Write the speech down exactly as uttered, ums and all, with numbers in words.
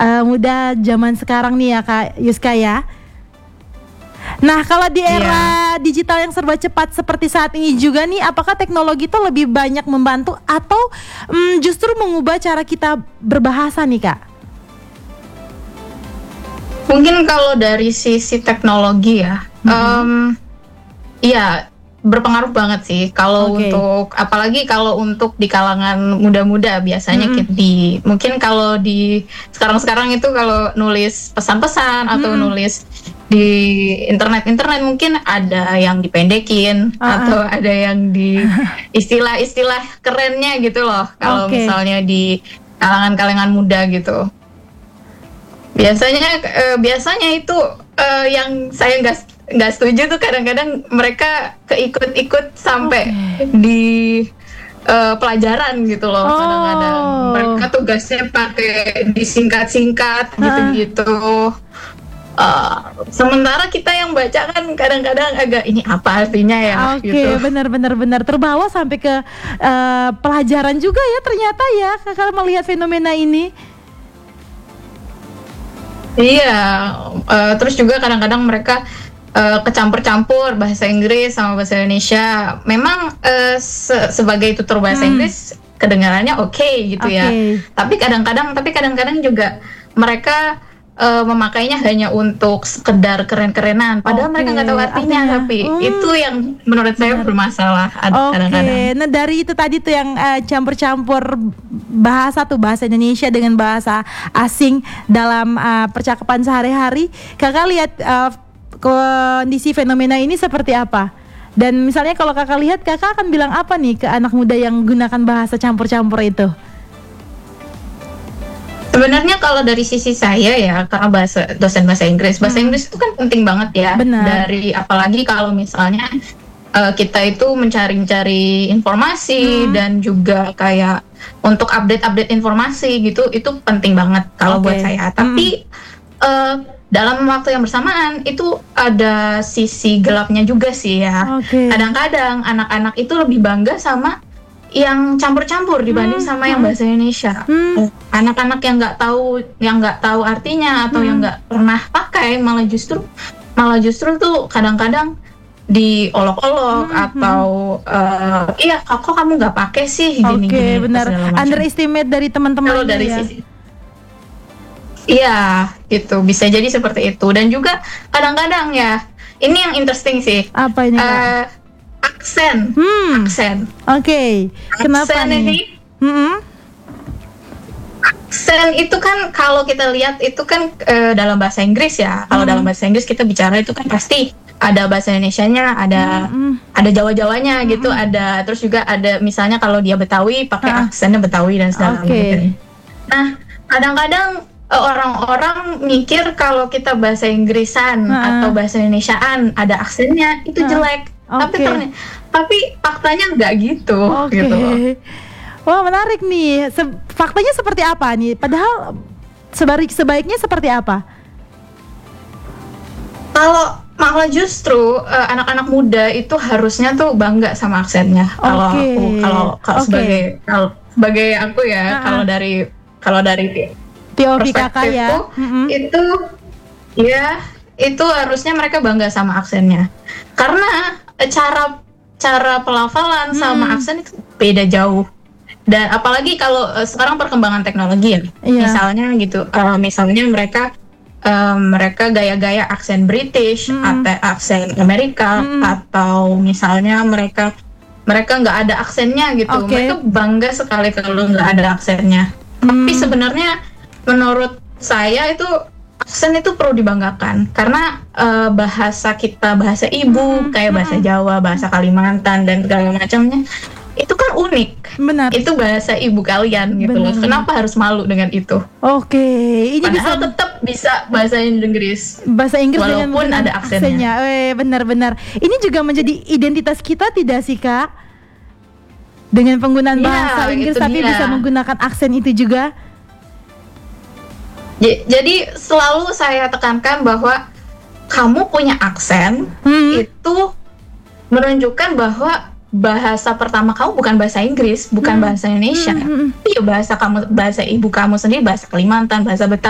uh, muda zaman sekarang nih ya Kak Yuska ya. Nah kalau di era yeah. digital yang serba cepat seperti saat ini juga nih, apakah teknologi itu lebih banyak membantu atau um, justru mengubah cara kita berbahasa nih Kak? Mungkin kalau dari sisi teknologi ya, mm-hmm. um, ya berpengaruh banget sih. Kalau okay. untuk, apalagi kalau untuk di kalangan muda-muda biasanya mm-hmm. di, mungkin kalau di sekarang-sekarang itu kalau nulis pesan-pesan atau mm-hmm. nulis di internet-internet mungkin ada yang dipendekin uh-uh. atau ada yang di istilah-istilah kerennya gitu loh. Kalau okay. misalnya di kalangan-kalangan muda gitu. Biasanya uh, biasanya itu uh, yang saya nggak nggak setuju tuh kadang-kadang mereka keikut-ikut sampai okay. di uh, pelajaran gitu loh. Oh. Kadang-kadang mereka tugasnya pakai disingkat-singkat gitu-gitu. Uh, sementara kita yang baca kan kadang-kadang agak ini apa artinya ya. Oke, okay, gitu. benar-benar benar terbawa sampai ke uh, pelajaran juga ya ternyata ya kalau melihat fenomena ini. Iya, uh, terus juga kadang-kadang mereka uh, kecampur-campur bahasa Inggris sama bahasa Indonesia. Memang uh, se- sebagai tutor bahasa hmm. Inggris kedengarannya oke okay, gitu okay. ya. Tapi kadang-kadang, tapi kadang-kadang juga mereka uh, memakainya hanya untuk sekedar keren-kerenan. Padahal okay. mereka nggak tahu artinya, artinya. Tapi hmm. itu yang menurut saya Benar. bermasalah ad- okay. kadang-kadang. Nah dari itu tadi tuh yang uh, campur-campur bahasa tuh bahasa Indonesia dengan bahasa asing dalam uh, percakapan sehari-hari. Kakak lihat uh, kondisi fenomena ini seperti apa? Dan misalnya kalau kakak lihat, kakak akan bilang apa nih ke anak muda yang gunakan bahasa campur-campur itu? Sebenarnya kalau dari sisi saya ya, karena bahasa dosen bahasa Inggris, bahasa hmm. Inggris itu kan penting banget ya. Benar. Dari apalagi kalau misalnya uh, kita itu mencari-cari informasi hmm. dan juga kayak untuk update-update informasi gitu, itu penting banget kalau okay. buat saya. Tapi hmm. uh, dalam waktu yang bersamaan itu ada sisi gelapnya juga sih ya. Okay. Kadang-kadang anak-anak itu lebih bangga sama yang campur-campur dibanding hmm. sama yang bahasa Indonesia. Hmm. Anak-anak yang nggak tahu, yang nggak tahu artinya atau hmm. yang nggak pernah pakai malah justru, malah justru tuh kadang-kadang diolok-olok hmm. atau uh, iya kok kamu nggak pakai sih gini-gini. Oke okay, benar. Underestimate dari teman-teman. Kalau dari ya. sisi iya, gitu bisa jadi seperti itu. Dan juga kadang-kadang ya, ini yang interesting sih. Apa ini? Uh, aksen, hmm. aksen. Oke, okay. Kenapa aksen nih? Ini, hmm. aksen itu kan kalau kita lihat itu kan uh, dalam bahasa Inggris ya. Kalau hmm. dalam bahasa Inggris kita bicara itu kan pasti ada bahasa Indonesianya, ada hmm. ada Jawa-Jawanya hmm. gitu, ada terus juga ada misalnya kalau dia Betawi pakai ah. aksennya Betawi dan segala okay. macam. Nah, kadang-kadang orang-orang mikir kalau kita bahasa Inggrisan uh. atau bahasa Indonesiaan ada aksennya itu uh. jelek, okay. tapi ternyata, tapi faktanya nggak gitu, okay. gitu. Wah menarik nih, Se- faktanya seperti apa nih? Padahal sebaik sebaiknya seperti apa? Kalau malah justru uh, anak-anak muda itu harusnya tuh bangga sama aksennya. Kalau okay. aku, kalau kalau okay. sebagai kalau sebagai aku ya, uh-uh. kalau dari kalau dari P O V kakak ya, mm-hmm. itu ya itu harusnya mereka bangga sama aksennya karena cara cara pelafalan hmm. sama aksen itu beda jauh. Dan apalagi kalau uh, sekarang perkembangan teknologi ya, yeah. misalnya gitu, uh, misalnya mereka uh, mereka gaya-gaya aksen British hmm. atau aksen Amerika hmm. atau misalnya mereka mereka nggak ada aksennya gitu, okay. mereka bangga sekali kalau nggak ada aksennya. Hmm. Tapi sebenarnya menurut saya itu aksen itu perlu dibanggakan karena uh, bahasa kita bahasa ibu hmm, kayak bahasa hmm. Jawa, bahasa Kalimantan dan segala macamnya itu kan unik. Benar. Itu bahasa ibu kalian gitu loh. Kenapa harus malu dengan itu? Oke, okay. Ini padahal bisa tetap bisa bahasa Inggris. Bahasa Inggris walaupun dengan, ada aksennya. aksennya. Eh, benar-benar. Ini juga menjadi identitas kita tidak sih Kak? Dengan penggunaan ya, bahasa Inggris tapi dia. bisa menggunakan aksen itu juga. Jadi selalu saya tekankan bahwa kamu punya aksen hmm. itu menunjukkan bahwa bahasa pertama kamu bukan bahasa Inggris, bukan hmm. bahasa Indonesia. Hmm. Iya bahasa kamu, bahasa ibu kamu sendiri, bahasa Kalimantan, bahasa Betawi.